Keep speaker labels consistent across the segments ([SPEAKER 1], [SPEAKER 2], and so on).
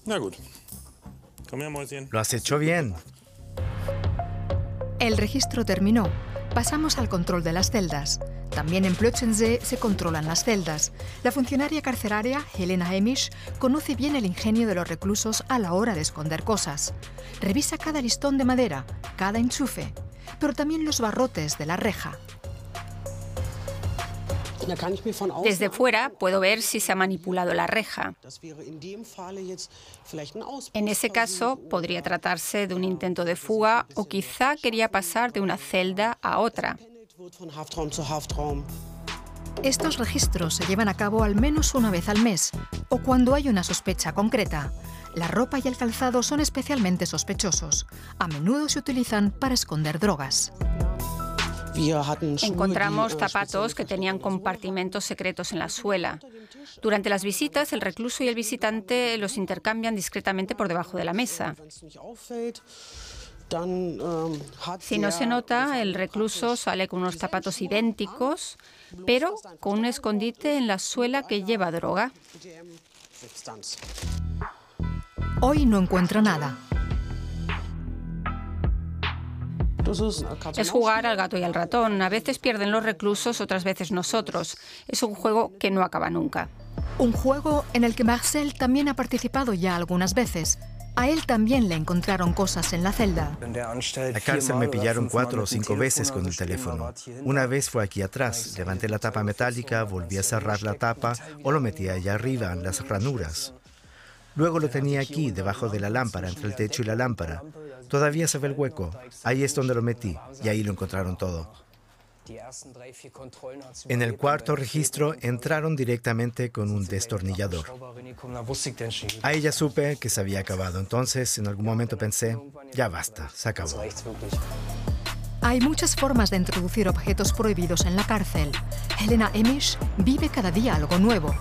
[SPEAKER 1] Lo has hecho bien.
[SPEAKER 2] El registro terminó. Pasamos al control de las celdas. También en Plötzensee se controlan las celdas. La funcionaria carceraria, Helena Emisch, conoce bien el ingenio de los reclusos a la hora de esconder cosas. Revisa cada listón de madera, cada enchufe, pero también los barrotes de la reja.
[SPEAKER 3] Desde fuera puedo ver si se ha manipulado la reja. En ese caso podría tratarse de un intento de fuga o quizá quería pasar de una celda a otra.
[SPEAKER 2] Estos registros se llevan a cabo al menos una vez al mes o cuando hay una sospecha concreta. La ropa y el calzado son especialmente sospechosos. A menudo se utilizan para esconder drogas.
[SPEAKER 3] Encontramos zapatos que tenían compartimentos secretos en la suela. Durante las visitas, el recluso y el visitante los intercambian discretamente por debajo de la mesa. Si no se nota, el recluso sale con unos zapatos idénticos, pero con un escondite en la suela que lleva droga.
[SPEAKER 2] Hoy no encuentra nada.
[SPEAKER 3] Es jugar al gato y al ratón. A veces pierden los reclusos, otras veces nosotros. Es un juego que no acaba nunca.
[SPEAKER 2] Un juego en el que Marcel también ha participado ya algunas veces. A él también le encontraron cosas en la celda.
[SPEAKER 1] En la cárcel me pillaron 4 o 5 veces con el teléfono. Una vez fue aquí atrás. Levanté la tapa metálica, volví a cerrar la tapa o lo metí allá arriba, en las ranuras. Luego lo tenía aquí, debajo de la lámpara, entre el techo y la lámpara. Todavía se ve el hueco. Ahí es donde lo metí y ahí lo encontraron todo. En el cuarto registro entraron directamente con un destornillador. Ahí ya supe que se había acabado. Entonces, en algún momento pensé, ya basta, se acabó.
[SPEAKER 2] Hay muchas formas de introducir objetos prohibidos en la cárcel. Helena Emisch vive cada día algo nuevo.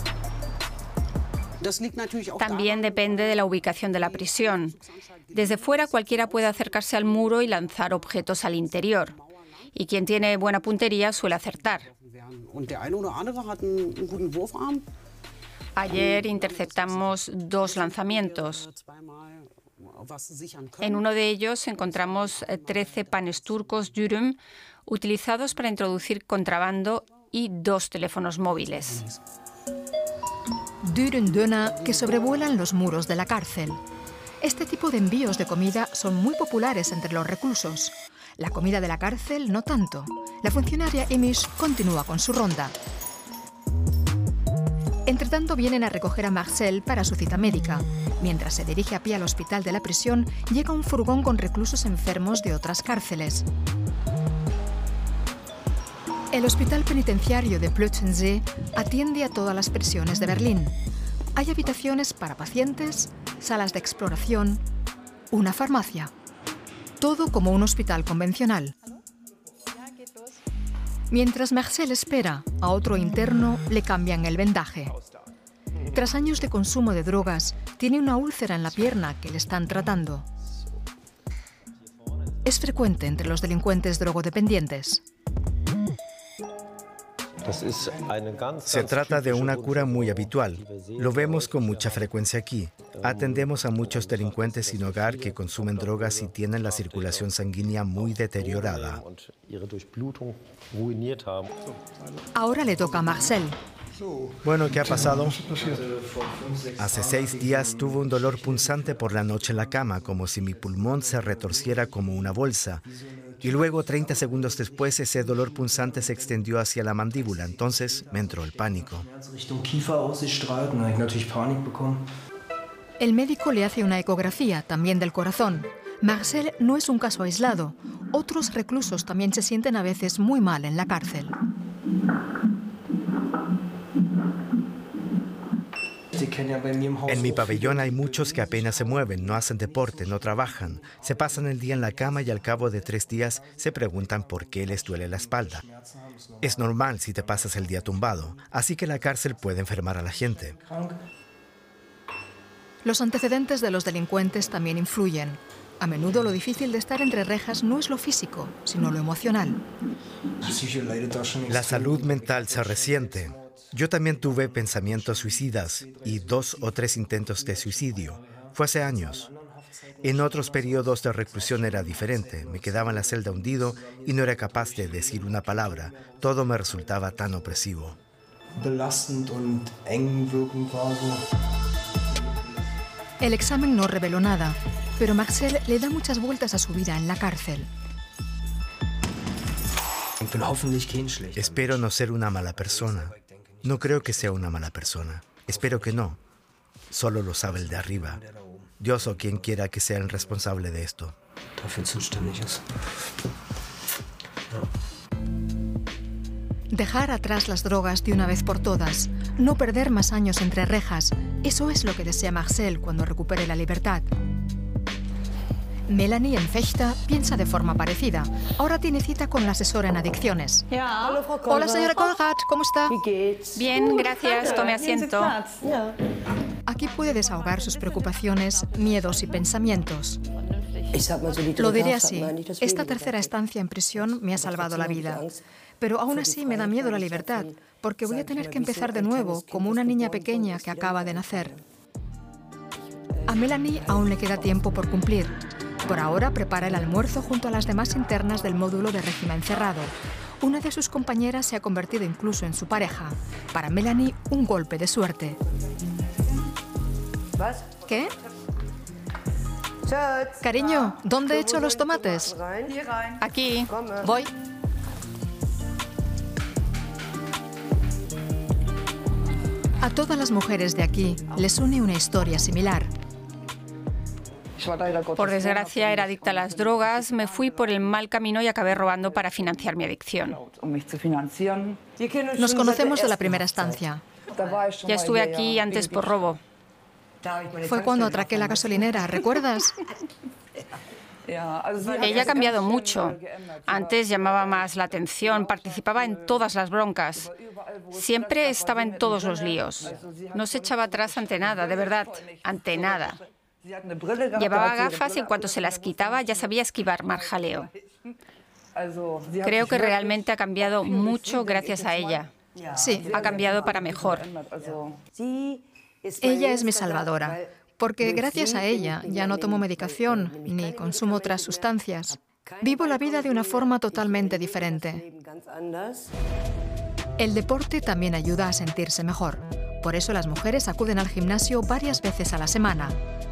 [SPEAKER 3] También depende de la ubicación de la prisión. Desde fuera cualquiera puede acercarse al muro y lanzar objetos al interior. Y quien tiene buena puntería suele acertar. Ayer interceptamos 2 lanzamientos. En uno de ellos encontramos 13 panes turcos Dürüm utilizados para introducir contrabando y 2 teléfonos móviles.
[SPEAKER 2] Dürüm Döner que sobrevuelan los muros de la cárcel. Este tipo de envíos de comida son muy populares entre los reclusos. La comida de la cárcel no tanto. La funcionaria Emisch continúa con su ronda. Entretanto vienen a recoger a Marcel para su cita médica. Mientras se dirige a pie al hospital de la prisión, llega un furgón con reclusos enfermos de otras cárceles. El hospital penitenciario de Plötzensee atiende a todas las prisiones de Berlín. Hay habitaciones para pacientes, salas de exploración, una farmacia. Todo como un hospital convencional. Mientras Marcel espera, a otro interno le cambian el vendaje. Tras años de consumo de drogas, tiene una úlcera en la pierna que le están tratando. Es frecuente entre los delincuentes drogodependientes.
[SPEAKER 1] Se trata de una cura muy habitual. Lo vemos con mucha frecuencia aquí. Atendemos a muchos delincuentes sin hogar que consumen drogas y tienen la circulación sanguínea muy deteriorada.
[SPEAKER 2] Ahora le toca a Marcel.
[SPEAKER 1] Bueno, ¿qué ha pasado? Hace 6 días tuve un dolor punzante por la noche en la cama, como si mi pulmón se retorciera como una bolsa. Y luego, 30 segundos después, ese dolor punzante se extendió hacia la mandíbula. Entonces me entró el pánico.
[SPEAKER 2] El médico le hace una ecografía, también del corazón. Marcel no es un caso aislado. Otros reclusos también se sienten a veces muy mal en la cárcel.
[SPEAKER 1] En mi pabellón hay muchos que apenas se mueven, no hacen deporte, no trabajan. Se pasan el día en la cama y al cabo de 3 días se preguntan por qué les duele la espalda. Es normal si te pasas el día tumbado, así que la cárcel puede enfermar a la gente.
[SPEAKER 2] Los antecedentes de los delincuentes también influyen. A menudo lo difícil de estar entre rejas no es lo físico, sino lo emocional.
[SPEAKER 1] La salud mental se resiente. Yo también tuve pensamientos suicidas y 2 o 3 intentos de suicidio. Fue hace años. En otros periodos de reclusión era diferente. Me quedaba en la celda hundido y no era capaz de decir una palabra. Todo me resultaba tan opresivo.
[SPEAKER 2] El examen no reveló nada, pero Marcel le da muchas vueltas a su vida en la cárcel.
[SPEAKER 1] Espero no ser una mala persona. No creo que sea una mala persona. Espero que no. Solo lo sabe el de arriba. Dios o quien quiera que sea el responsable de esto.
[SPEAKER 2] Dejar atrás las drogas de una vez por todas, no perder más años entre rejas, eso es lo que desea Marcel cuando recupere la libertad. Melanie, en Vechta, piensa de forma parecida. Ahora tiene cita con la asesora en adicciones. Hola, señora Konrad, ¿cómo está?
[SPEAKER 3] Bien, gracias, tome asiento.
[SPEAKER 2] Aquí puede desahogar sus preocupaciones, miedos y pensamientos. Lo diré así, esta tercera estancia en prisión me ha salvado la vida. Pero aún así me da miedo la libertad, porque voy a tener que empezar de nuevo como una niña pequeña que acaba de nacer. A Melanie aún le queda tiempo por cumplir. Por ahora prepara el almuerzo junto a las demás internas del módulo de régimen cerrado. Una de sus compañeras se ha convertido incluso en su pareja. Para Melanie, un golpe de suerte. ¿Qué? Cariño, ¿dónde he hecho los tomates?
[SPEAKER 3] Aquí.
[SPEAKER 2] Voy. A todas las mujeres de aquí les une una historia similar.
[SPEAKER 3] Por desgracia, era adicta a las drogas, me fui por el mal camino y acabé robando para financiar mi adicción.
[SPEAKER 2] Nos conocemos de la primera estancia.
[SPEAKER 3] Ya estuve aquí antes por robo.
[SPEAKER 2] Fue cuando atraqué la gasolinera, ¿recuerdas?
[SPEAKER 3] Ella ha cambiado mucho. Antes llamaba más la atención, participaba en todas las broncas. Siempre estaba en todos los líos. No se echaba atrás ante nada, de verdad, ante nada. Llevaba gafas y en cuanto se las quitaba ya sabía esquivar mal jaleo. Creo que realmente ha cambiado mucho gracias a ella.
[SPEAKER 2] Sí,
[SPEAKER 3] ha cambiado para mejor.
[SPEAKER 2] Ella es mi salvadora, porque gracias a ella ya no tomo medicación ni consumo otras sustancias. Vivo la vida de una forma totalmente diferente. El deporte también ayuda a sentirse mejor. Por eso las mujeres acuden al gimnasio varias veces a la semana.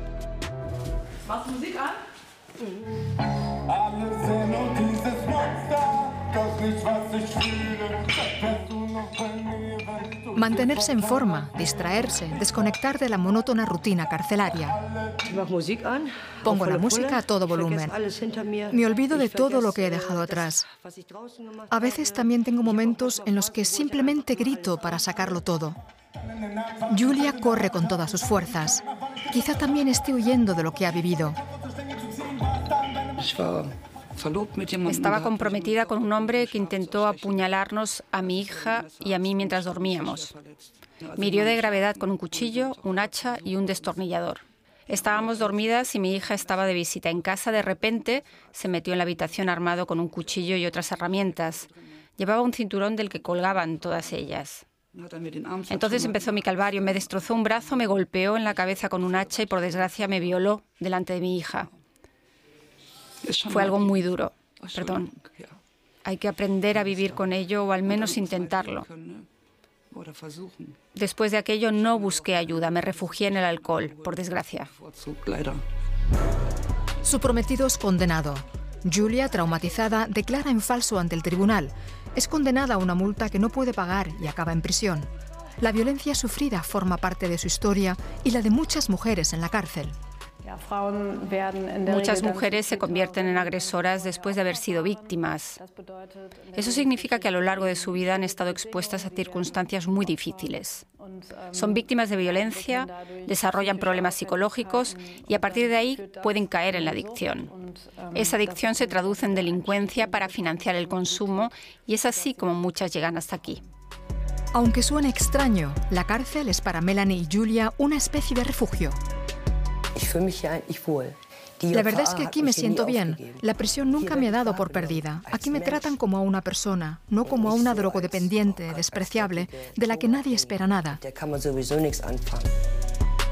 [SPEAKER 2] Mantenerse en forma, distraerse, desconectar de la monótona rutina carcelaria. Pongo la música a todo volumen. Me olvido de todo lo que he dejado atrás. A veces también tengo momentos en los que simplemente grito para sacarlo todo. Julia corre con todas sus fuerzas. Quizá también esté huyendo de lo que ha vivido.
[SPEAKER 3] Estaba comprometida con un hombre que intentó apuñalarnos a mi hija y a mí mientras dormíamos. Me hirió de gravedad con un cuchillo, un hacha y un destornillador. Estábamos dormidas y mi hija estaba de visita en casa. De repente se metió en la habitación armado con un cuchillo y otras herramientas. Llevaba un cinturón del que colgaban todas ellas. Entonces empezó mi calvario. Me destrozó un brazo, me golpeó en la cabeza con un hacha y por desgracia me violó delante de mi hija. Fue algo muy duro. Perdón. Hay que aprender a vivir con ello o al menos intentarlo. Después de aquello no busqué ayuda, me refugié en el alcohol, por desgracia.
[SPEAKER 2] Su prometido es condenado. Julia, traumatizada, declara en falso ante el tribunal. Es condenada a una multa que no puede pagar y acaba en prisión. La violencia sufrida forma parte de su historia y la de muchas mujeres en la cárcel.
[SPEAKER 3] Muchas mujeres se convierten en agresoras después de haber sido víctimas. Eso significa que a lo largo de su vida han estado expuestas a circunstancias muy difíciles. Son víctimas de violencia, desarrollan problemas psicológicos y a partir de ahí pueden caer en la adicción. Esa adicción se traduce en delincuencia para financiar el consumo y es así como muchas llegan hasta aquí.
[SPEAKER 2] Aunque suene extraño, la cárcel es para Melanie y Julia una especie de refugio. La verdad es que aquí me siento bien. La prisión nunca me ha dado por perdida. Aquí me tratan como a una persona, no como a una drogodependiente despreciable de la que nadie espera nada.